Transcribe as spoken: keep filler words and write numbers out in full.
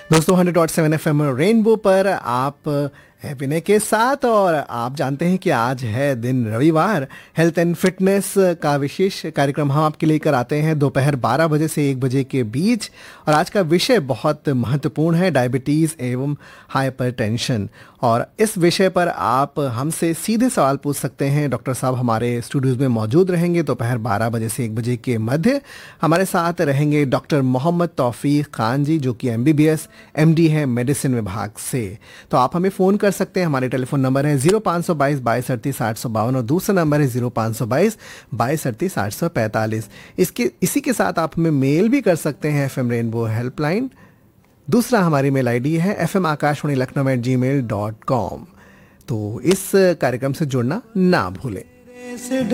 दोस्तों hundred dot seven F M rainbow पर आप है विनय के साथ, और आप जानते हैं कि आज है दिन रविवार। हेल्थ एंड फिटनेस का विशेष कार्यक्रम हम आपके लिए कराते हैं दोपहर बारह बजे से एक बजे के बीच, और आज का विषय बहुत महत्वपूर्ण है, डायबिटीज़ एवं हाइपरटेंशन। और इस विषय पर आप हमसे सीधे सवाल पूछ सकते हैं। डॉक्टर साहब हमारे स्टूडियोज़ में मौजूद रहेंगे दोपहर बारह बजे से एक बजे के मध्य। हमारे साथ रहेंगे डॉक्टर मोहम्मद तौफीक खान जी, जो कि M B B S M D हैं मेडिसिन विभाग से। तो आप हमें फ़ोन कर सकते हैं। हमारे टेलीफोन नंबर है जीरो पाँच सौ बाईस बाईस अड़तीस आठ सौ बावन, और दूसरा नंबर है जीरो पाँच सौ बाईस बाईस अड़तीस आठ सौ पैंतालीस। इसके इसी के साथ आप हमें मेल भी कर सकते हैं, एफ एम रेनबो हेल्पलाइन। दूसरा हमारी मेल आईडी है F M Akashvani Lucknow eight जी मेल डॉट कॉम। तो इस कार्यक्रम से जुड़ना ना भूलें।